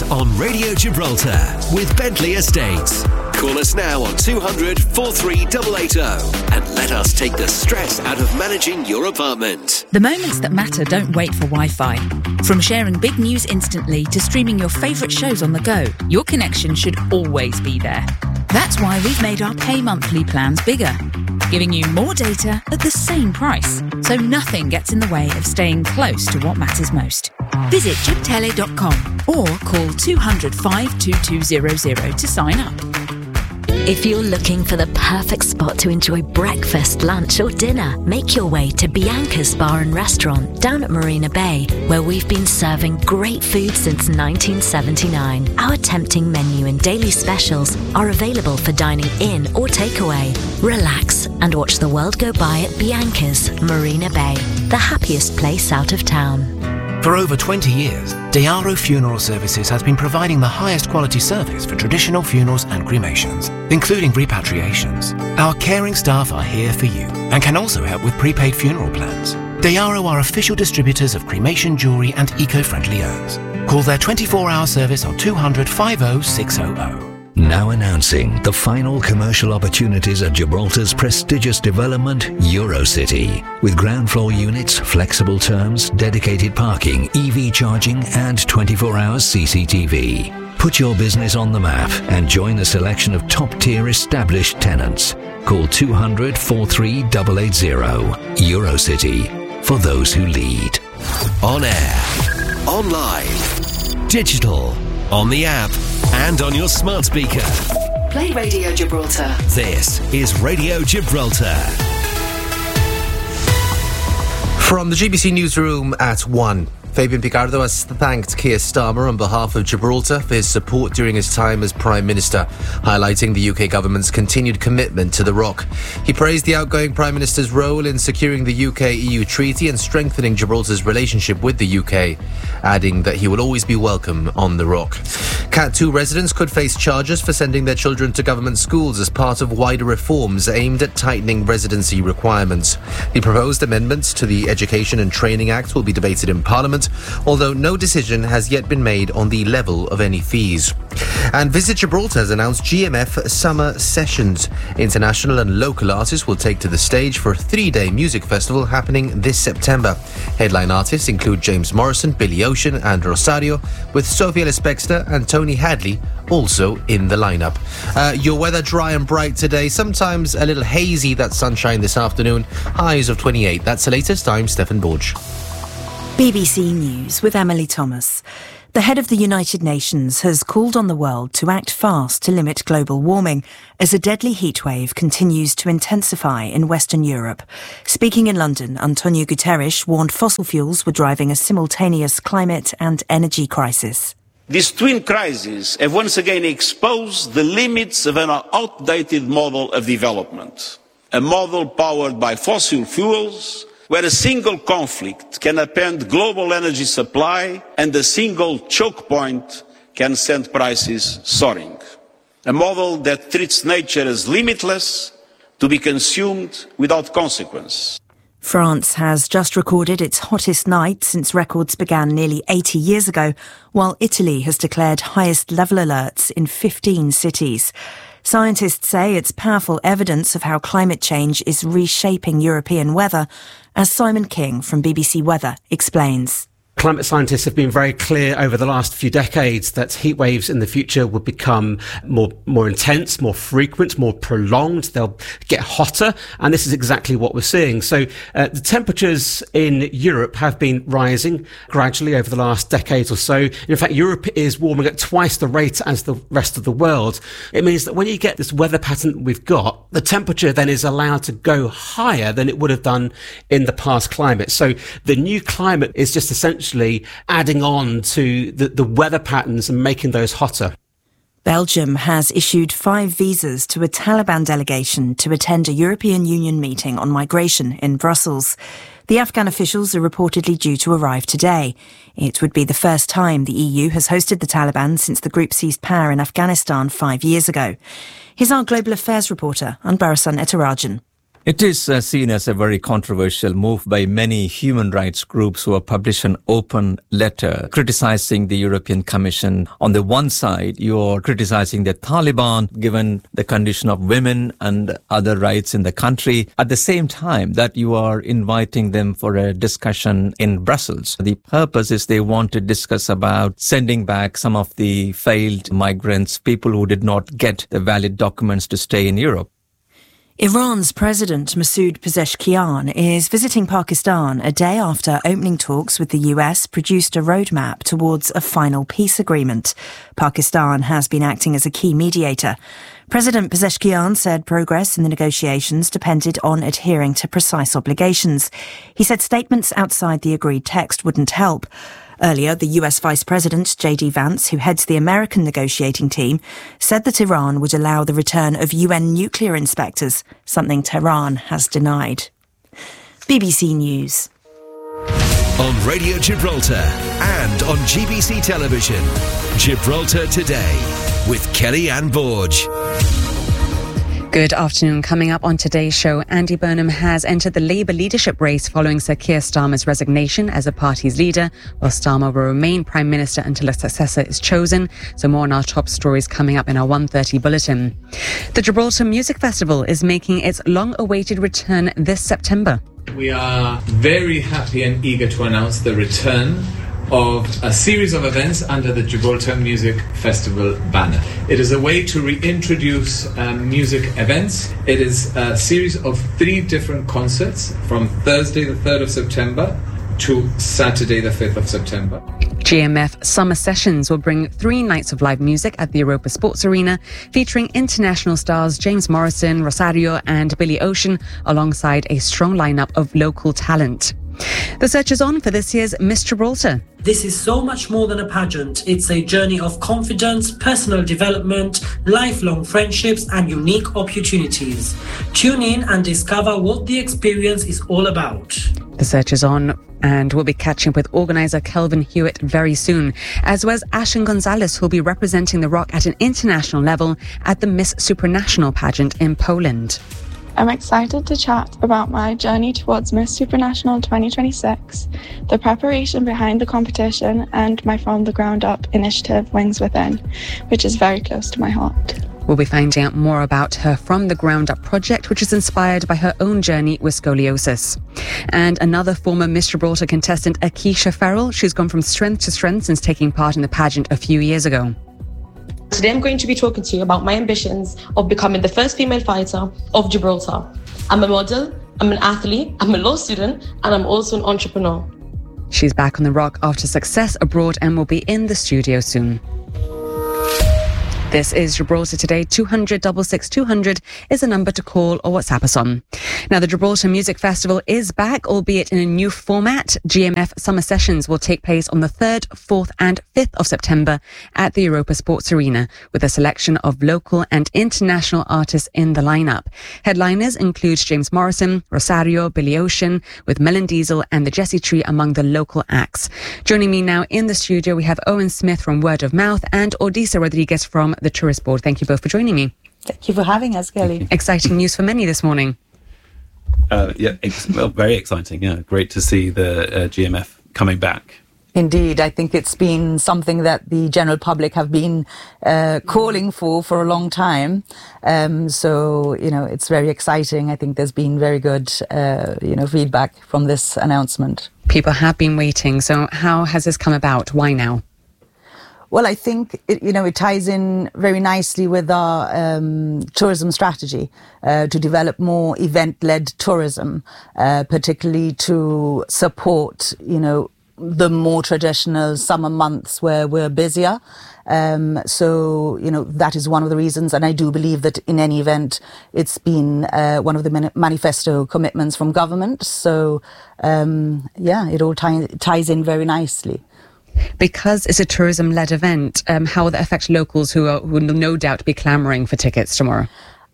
weekends on Radio Gibraltar with Bentley Estates. Call us now on 200 43880 and let us take the stress out of managing your apartment. The moments that matter don't wait for Wi-Fi. From sharing big news instantly to streaming your favourite shows on the go, your connection should always be there. That's why we've made our pay monthly plans bigger, giving you more data at the same price, so nothing gets in the way of staying close to what matters most. Visit gibtele.com or call 200 52200 to sign up. If you're looking for the perfect spot to enjoy breakfast, lunch or dinner, make your way to Bianca's Bar and Restaurant down at Marina Bay, where we've been serving great food since 1979. Our tempting menu and daily specials are available for dining in or takeaway. Relax and watch the world go by at Bianca's Marina Bay, the happiest place out of town. For over 20 years, Dearo Funeral Services has been providing the highest quality service for traditional funerals and cremations, including repatriations. Our caring staff are here for you and can also help with prepaid funeral plans. Dearo are official distributors of cremation jewellery and eco-friendly urns. Call their 24-hour service on 200 50600. Now announcing the final commercial opportunities at Gibraltar's prestigious development, Eurocity. With ground floor units, flexible terms, dedicated parking, EV charging and 24 hours CCTV. Put your business on the map and join a selection of top-tier established tenants. Call 200 43880. Eurocity, for those who lead. On air, online, digital, on the app and on your smart speaker. Play Radio Gibraltar. This is Radio Gibraltar. From the GBC Newsroom at 1. Fabian Picardo has thanked Keir Starmer on behalf of Gibraltar for his support during his time as Prime Minister, highlighting the UK government's continued commitment to the ROC. He praised the outgoing Prime Minister's role in securing the UK-EU treaty and strengthening Gibraltar's relationship with the UK, adding that he will always be welcome on the ROC. Cat 2 residents could face charges for sending their children to government schools as part of wider reforms aimed at tightening residency requirements. The proposed amendments to the Education and Training Act will be debated in Parliament, although no decision has yet been made on the level of any fees. And Visit Gibraltar has announced GMF Summer Sessions. International and local artists will take to the stage for a 3-day music festival happening this September. Headline artists include James Morrison, Billy Ocean and Rosario, with Sophie Ellis-Bextor and Tony Hadley also in the lineup. Your weather dry and bright today, sometimes a little hazy, that sunshine this afternoon, highs of 28. That's the latest. I'm Stefan Borge. BBC News with Emily Thomas. The head of the United Nations has called on the world to act fast to limit global warming as a deadly heatwave continues to intensify in Western Europe. Speaking in London, Antonio Guterres warned fossil fuels were driving a simultaneous climate and energy crisis. These twin crises have once again exposed the limits of an outdated model of development, a model powered by fossil fuels, where a single conflict can upend global energy supply and a single choke point can send prices soaring. A model that treats nature as limitless, to be consumed without consequence. France has just recorded its hottest night since records began nearly 80 years ago, while Italy has declared highest level alerts in 15 cities. Scientists say it's powerful evidence of how climate change is reshaping European weather, as Simon King from BBC Weather explains. Climate scientists have been very clear over the last few decades that heat waves in the future will become more intense, more frequent, more prolonged. They'll get hotter, and this is exactly what we're seeing. So the temperatures in Europe have been rising gradually over the last decade or so. In fact, Europe is warming at twice the rate as the rest of the world. It means that when you get this weather pattern we've got, the temperature then is allowed to go higher than it would have done in the past climate. So the new climate is just essentially adding on to the weather patterns and making those hotter. Belgium has issued 5 visas to a Taliban delegation to attend a European Union meeting on migration in Brussels. The Afghan officials are reportedly due to arrive today. It would be the first time the EU has hosted the Taliban since the group seized power in Afghanistan 5 years ago. Here's our global affairs reporter, Anbarasan Etarajan. It is seen as a very controversial move by many human rights groups who have published an open letter criticizing the European Commission. On the one side, you're criticizing the Taliban, given the condition of women and other rights in the country. At the same time, that you are inviting them for a discussion in Brussels. The purpose is they want to discuss about sending back some of the failed migrants, people who did not get the valid documents to stay in Europe. Iran's President Masoud Pezeshkian is visiting Pakistan a day after opening talks with the US produced a roadmap towards a final peace agreement. Pakistan has been acting as a key mediator. President Pezeshkian said progress in the negotiations depended on adhering to precise obligations. He said statements outside the agreed text wouldn't help. Earlier, the US Vice President, J.D. Vance, who heads the American negotiating team, said that Iran would allow the return of UN nuclear inspectors, something Tehran has denied. BBC News. On Radio Gibraltar and on GBC Television, Gibraltar Today with Kelly-Anne Borge. Good afternoon. Coming up on today's show, Andy Burnham has entered the Labour leadership race following Sir Keir Starmer's resignation as the party's leader, while Starmer will remain Prime Minister until a successor is chosen. So more on our top stories coming up in our 1:30 bulletin. The Gibraltar Music Festival is making its long-awaited return this September. We are very happy and eager to announce the return of a series of events under the Gibraltar Music Festival banner. It is a way to reintroduce music events. It is a series of 3 different concerts from Thursday the 3rd of September to Saturday the 5th of September. GMF Summer Sessions will bring 3 nights of live music at the Europa Sports Arena, featuring international stars James Morrison, Rosario and Billy Ocean, alongside a strong lineup of local talent. The search is on for this year's Miss Gibraltar. This is so much more than a pageant. It's a journey of confidence, personal development, lifelong friendships and unique opportunities. Tune in and discover what the experience is all about. The search is on, and we'll be catching up with organiser Kelvin Hewitt very soon, as well as Ashen Gonzalez, who'll be representing the rock at an international level at the Miss Supranational pageant in Poland. I'm excited to chat about my journey towards Miss Supranational 2026, the preparation behind the competition, and my From the Ground Up initiative, Wings Within, which is very close to my heart. We'll be finding out more about her From the Ground Up project, which is inspired by her own journey with scoliosis. And another former Miss Gibraltar contestant, Akeisha Farrell, she's gone from strength to strength since taking part in the pageant a few years ago. Today I'm going to be talking to you about my ambitions of becoming the first female fighter of Gibraltar. I'm a model, I'm an athlete, I'm a law student, and I'm also an entrepreneur. She's back on the rock after success abroad and will be in the studio soon. This is Gibraltar Today. 200 66 200 is a number to call or WhatsApp us on. Now, the Gibraltar Music Festival is back, albeit in a new format. GMF Summer Sessions will take place on the 3rd, 4th and 5th of September at the Europa Sports Arena, with a selection of local and international artists in the lineup. Headliners include James Morrison, Rosario, Billy Ocean, with Melon Diesel and the Jessie Tree among the local acts. Joining me now in the studio, we have Owen Smith from Word of Mouth and Odisa Rodriguez from the Tourist Board. Thank you both for joining me. Thank you for having us, Kelly. Exciting news for many this morning. Very exciting. Yeah, great to see the GMF coming back. Indeed, I think it's been something that the general public have been calling for a long time. So, it's very exciting. I think there's been very good, feedback from this announcement. People have been waiting. So how has this come about? Why now? Well, I think it ties in very nicely with our tourism strategy to develop more event-led tourism, particularly to support, the more traditional summer months where we're busier. So, that is one of the reasons. And I do believe that in any event, it's been one of the manifesto commitments from government. So, it all ties in very nicely. Because it's a tourism-led event, how will that affect locals who will no doubt be clamouring for tickets tomorrow?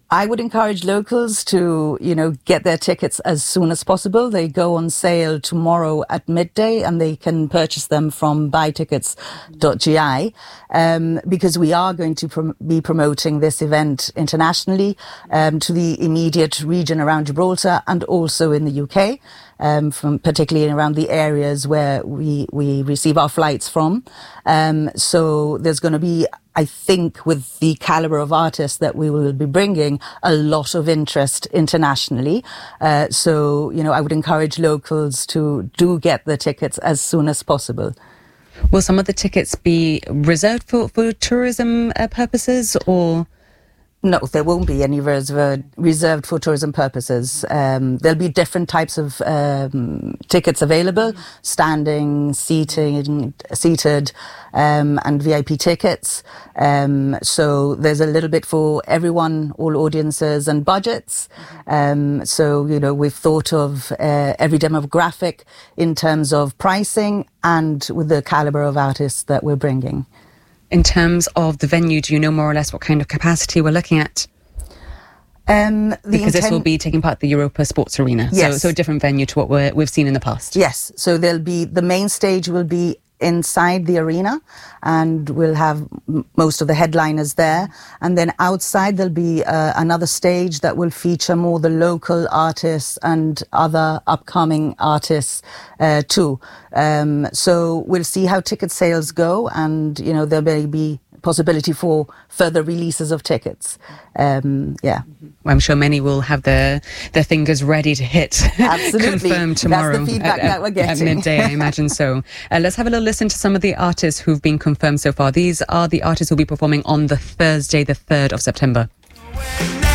I would encourage locals to, get their tickets as soon as possible. They go on sale tomorrow at midday, and they can purchase them from buytickets.gi, because we are going to be promoting this event internationally, to the immediate region around Gibraltar and also in the UK. From particularly around the areas where we receive our flights from. So there's going to be, I think, with the caliber of artists that we will be bringing, a lot of interest internationally. So, I would encourage locals to do get the tickets as soon as possible. Will some of the tickets be reserved for tourism purposes, or...? No, there won't be any reserved for tourism purposes. There'll be different types of tickets available: standing, seated, and VIP tickets. So there's a little bit for everyone, all audiences and budgets. So, we've thought of every demographic in terms of pricing and with the caliber of artists that we're bringing. In terms of the venue, do you know more or less what kind of capacity we're looking at? Because this will be taking part in the Europa Sports Arena. Yes. So a different venue to what we've seen in the past. Yes. So the main stage will be inside the arena, and we'll have most of the headliners there. And then outside there'll be another stage that will feature more the local artists and other upcoming artists too. So we'll see how ticket sales go, and there may be possibility for further releases of tickets. Well, I'm sure many will have their fingers ready to hit. Absolutely. Confirmed tomorrow. That's the feedback that we're getting. At midday, I imagine so. Let's have a little listen to some of the artists who've been confirmed so far. These are the artists who'll be performing on the Thursday, the 3rd of September.